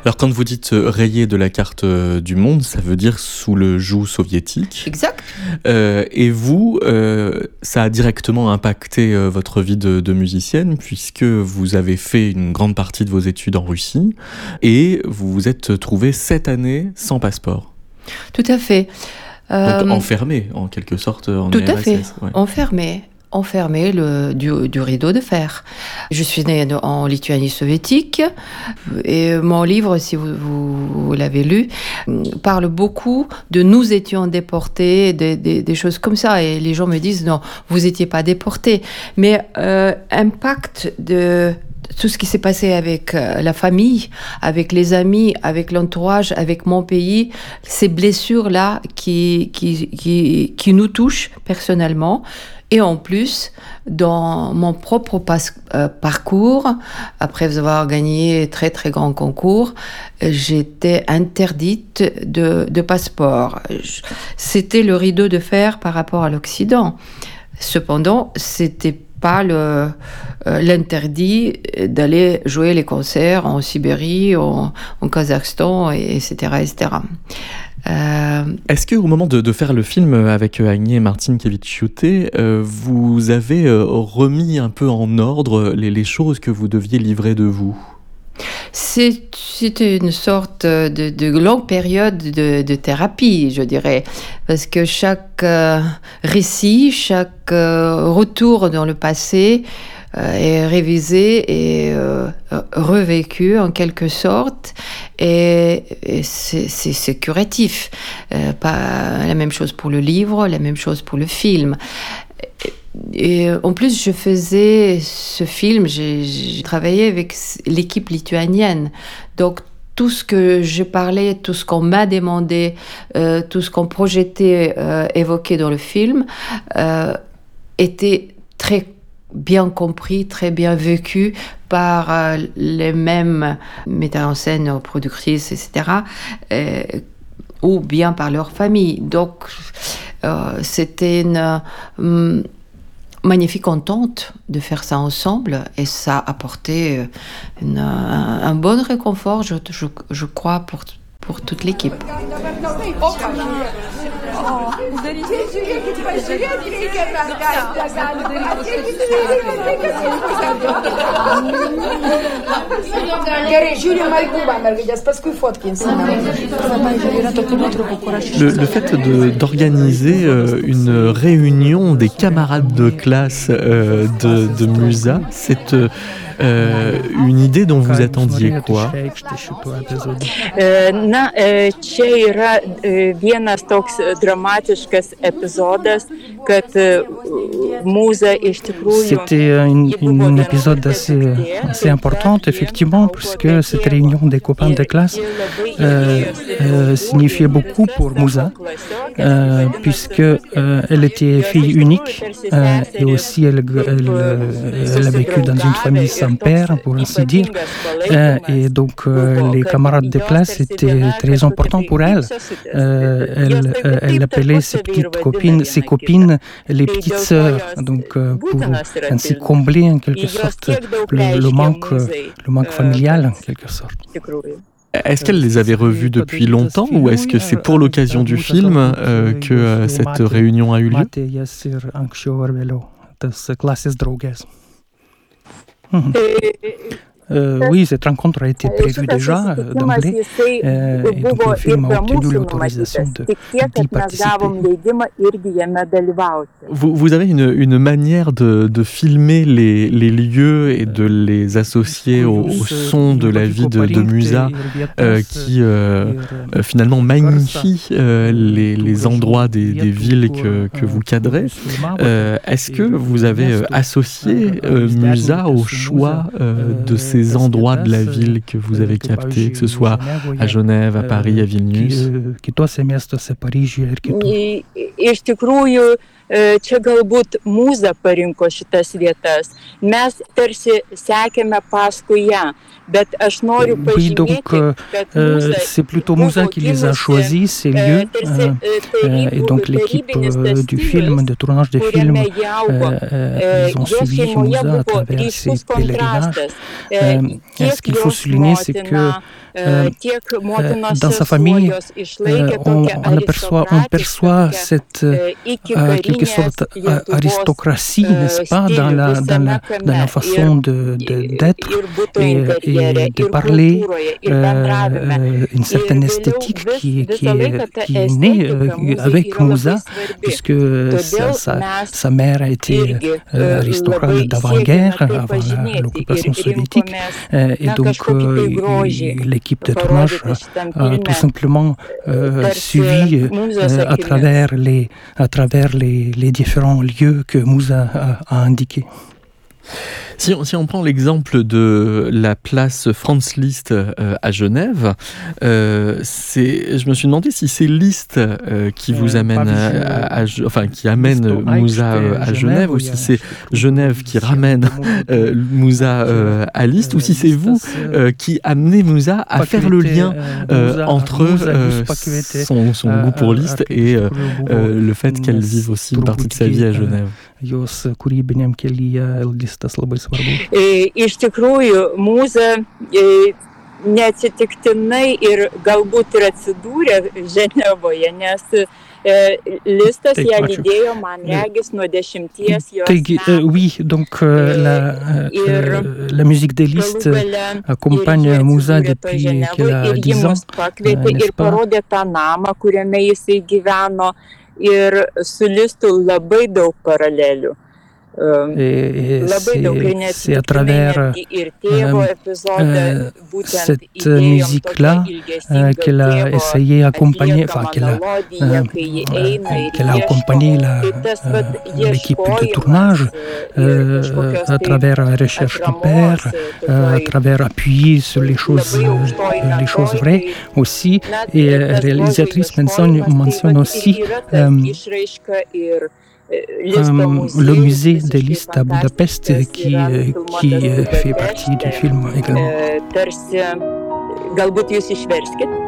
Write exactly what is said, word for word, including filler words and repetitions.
Alors quand vous dites euh, rayé de la carte euh, du monde, ça veut dire sous le joug soviétique. Exact. Euh, et vous, euh, ça a directement impacté euh, votre vie de, de musicienne puisque vous avez fait une grande partie de vos études en Russie et vous vous êtes trouvé sept années sans passeport. Tout à fait. Euh, Donc Euh, enfermé en quelque sorte en Tout U R S S. à fait. Ouais. Enfermé. Enfermé le, du, du rideau de fer. Je suis née en Lituanie soviétique et mon livre, si vous, vous, vous l'avez lu, parle beaucoup de nous étions déportés, des, des, des choses comme ça. Et les gens me disent non, vous n'étiez pas déportés. Mais euh, impact de tout ce qui s'est passé avec la famille, avec les amis, avec l'entourage, avec mon pays, ces blessures-là qui, qui, qui, qui nous touchent personnellement. Et en plus, dans mon propre pas- euh, parcours, après avoir gagné très très grands concours, j'étais interdite de, de passeport. Je- C'était le rideau de fer par rapport à l'Occident. Cependant, c'était pas le, euh, l'interdit d'aller jouer les concerts en Sibérie, en, en Kazakhstan, et, etc., et cetera. Euh, Est-ce qu'au moment de, de faire le film avec Agnès Martinkiewicz-Chiouté, euh, vous avez euh, remis un peu en ordre les, les choses que vous deviez livrer de vous ? C'est, c'était une sorte de, de longue période de, de thérapie, je dirais, parce que chaque euh, récit, chaque euh, retour dans le passé euh, est révisé et euh, revécu en quelque sorte, et, et c'est, c'est, c'est curatif. Euh, pas la même chose pour le livre, la même chose pour le film. Et en plus, je faisais ce film, j'ai, j'ai travaillé avec l'équipe lituanienne. Donc, tout ce que je parlais, tout ce qu'on m'a demandé, euh, tout ce qu'on projetait, euh, évoqué dans le film, euh, était très bien compris, très bien vécu par euh, les mêmes metteurs en scène, productrices, et cetera, euh, ou bien par leur famille. Donc, euh, c'était une... Euh, magnifique entente de faire ça ensemble et ça a apporté une, un, un bon réconfort, je, je, je crois, pour, pour toute l'équipe. Le, le fait de, d'organiser euh, une réunion des camarades de classe euh, de, de Musa, c'est euh, euh, une idée dont vous attendiez quoi ? Na, čia yra vienas toks dramatiškas epizodas, kad Mūza iš tikrųjų... C'était un, un épisode assez, assez important, effectivement, puisque cette réunion des copains de classe euh, euh, signifiait beaucoup pour Mūza, euh, puisque euh, elle était fille unique euh, et aussi elle, elle, elle a vécu dans une famille sans père, pour ainsi dire, euh, et donc euh, les camarades de classe étaient très importants pour elle. Euh, elle, euh, elle appelait ses petites copines, ses copines, les petites sœurs, donc euh, pour ainsi combler en quelque sorte le, le manque, le manque familial en quelque sorte. Est-ce qu'elle les avait revues depuis longtemps ou est-ce que c'est pour l'occasion du film euh, que euh, cette réunion a eu lieu ? Euh, oui, cette rencontre a été prévue déjà euh, d'emblée euh, et donc le film a obtenu l'autorisation de, d'y participer. Vous, vous avez une, une manière de, de filmer les, les lieux et de les associer au, au son de la vie de, de Musa euh, qui euh, euh, finalement magnifie euh, les, les endroits des, des villes que, que vous cadrez. Euh, est-ce que vous avez euh, associé euh, Musa au choix euh, de ces ces endroits de la ville que vous avez captés, que ce soit à Genève, à Paris, à Vilnius? Iš tikrųjų, čia galbūt mūza parinko šitas vietas. Mes tarsi sekėme paskui ją. Bet aš noriu pažymėti, kad euh, c'est plutôt Mouza qui les a choisis, ces lieux, euh, euh, et donc l'équipe euh, du film, de tournage du film, euh, euh, ils ont suivi Mouza à travers ses pèlerinages. Euh, ce qu'il faut souligner, c'est que Euh, euh, dans sa famille, euh, on, on, aperçoit, on perçoit cette euh, quelque sorte aristocratie, n'est-ce pas, dans la, dans la, dans la façon de, de, d'être et, et de parler, euh, une certaine esthétique qui, qui, est, qui est née euh, avec Mouza, puisque sa, sa, sa mère a été euh, aristocrate d'avant-guerre, avant la, l'occupation soviétique, euh, et donc euh, l'équipe de tournage a, a tout simplement euh, suivi euh, à travers, les, à travers les, les différents lieux que Mouza a, a indiqués. Si on, si on prend l'exemple de la place Franz Liszt euh, à Genève, euh, c'est, je me suis demandé si c'est Liszt euh, qui vous amène à, à, à, enfin qui amène Mouza euh, à Genève, ou si c'est Genève qui ramène euh, Mouza euh, à Liszt, ou si c'est vous euh, qui amenez Mouza à faire le lien euh, entre euh, son, son goût pour Liszt et euh, euh, le fait qu'elle vive aussi une partie de sa vie à Genève. Jos kūrybiniam kelyje Listas labai svarbus. Iš tikrųjų, Mūza neatsitiktinai ir galbūt ir atsidūrė Ženevoje, nes Listas ją lydėjo, man regis, nuo dešimties jos metų. Oui, donc euh, la, euh, la musique de Liszt accompagne Mouza depuis qu'elle a dix ans, n'est-ce pas? Ir parodė tą namą, kuriame jisai gyveno. Ir su Listu labai daug paralelių. Et, et c'est, c'est à travers euh, euh, cette musique-là euh, qu'elle a essayé d'accompagner, enfin qu'elle a, euh, qu'elle a accompagné la, euh, l'équipe de tournage euh, à travers la recherche du père, euh, à travers appuyer sur les choses, euh, les choses vraies aussi. Et la réalisatrice mentionne, mentionne aussi euh, Um, le musée de Liszt à Budapest qui, euh, qui euh, fait partie du film également. Galbūt jūs išverskit?